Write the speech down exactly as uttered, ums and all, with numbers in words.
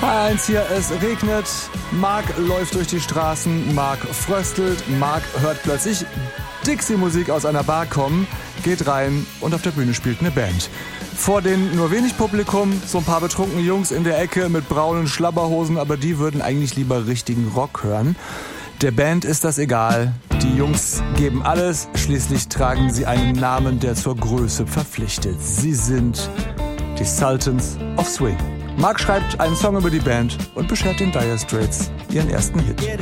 H eins hier, es regnet, Marc läuft durch die Straßen, Marc fröstelt, Marc hört plötzlich Dixie-Musik aus einer Bar kommen, geht rein und auf der Bühne spielt eine Band. Vor den nur wenig Publikum, so ein paar betrunkene Jungs in der Ecke mit braunen Schlabberhosen, aber die würden eigentlich lieber richtigen Rock hören. Der Band ist das egal, die Jungs geben alles, schließlich tragen sie einen Namen, der zur Größe verpflichtet. Sie sind die Sultans of Swing. Marc schreibt einen Song über die Band und beschert den Dire Straits ihren ersten Hit.